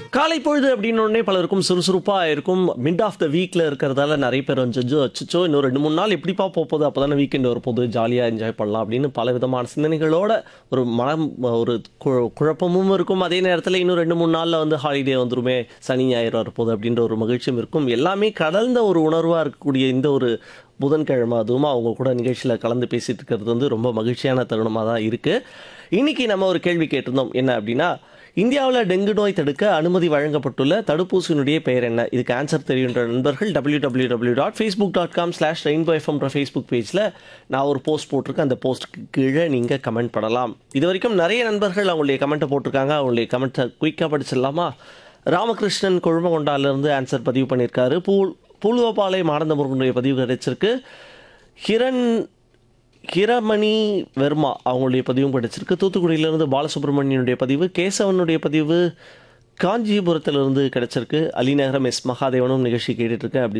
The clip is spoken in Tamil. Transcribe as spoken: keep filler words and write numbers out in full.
காலை பொழுது அப்படின்னு உடனே பலருக்கும் சுறுசுறுப்பாக இருக்கும். மிட் ஆஃப் த வீக்கில் இருக்கிறதால நிறைய பேர் வந்து அச்சோ இன்னும் ரெண்டு மூணு நாள் எப்படிப்பா போகுது, அப்போ தானே வீக்கெண்ட் வரப்போகுது, ஜாலியாக என்ஜாய் பண்ணலாம் அப்படின்னு பல விதமான சிந்தனைகளோட ஒரு மனம் ஒரு கு- குழப்பமும் இருக்கும். அதே நேரத்தில் இன்னும் ரெண்டு மூணு நாளில் வந்து ஹாலிடே வந்துருமே, சனி ஞாயிறு வரப்போகுது அப்படின்ற ஒரு மகிழ்ச்சியும் இருக்கும். எல்லாமே கடந்த ஒரு உணர்வாக இருக்கக்கூடிய இந்த ஒரு புதன்கிழமை அதுவும் அவங்க கூட நிகழ்ச்சியில் கலந்து பேசிட்டு இருக்கிறது வந்து ரொம்ப மகிழ்ச்சியான தருணமாக தான் இருக்குது. இன்னைக்கு நம்ம ஒரு கேள்வி கேட்டிருந்தோம். என்ன அப்படின்னா, இந்தியாவில் டெங்கு நோய் தடுக்க அனுமதி வழங்கப்பட்டுள்ள தடுப்பூசியினுடைய பெயர் என்ன? இதுக்கு ஆன்சர் தெரியுன்ற நண்பர்கள் W W W dot Facebook dot com slash rainbow எஃப்எம்ன்ற Facebook பேஜில் நான் ஒரு போஸ்ட் போட்டிருக்கேன். அந்த போஸ்ட்டுக்கு கீழே நீங்கள் கமெண்ட் பண்ணலாம். இது வரைக்கும் நிறைய நண்பர்கள் அவங்களுடைய கமெண்ட்டை போட்டிருக்காங்க. அவங்களுடைய கமெண்ட்டை குயிக்காக படிச்சிடலாமா? ராமகிருஷ்ணன் கொழுமகொண்டாலிருந்து ஆன்சர் பதிவு பண்ணியிருக்காரு. பூ பூலுவபாளையம் ஆனந்தமுருகனுடைய பதிவு கிடைச்சிருக்கு. ஹிரண் ஹிரமணி வர்மா அவங்களுடைய பதிவும் கிடைச்சிருக்கு. தூத்துக்குடியிலிருந்து பாலசுப்ரமணியனுடைய பதிவு, கேசவனுடைய பதிவு காஞ்சிபுரத்திலிருந்து கிடைச்சிருக்கு. அலிநகரம் எஸ் மகாதேவனும் நிகழ்ச்சி கேட்டுட்ருக்கேன் அப்படின்னு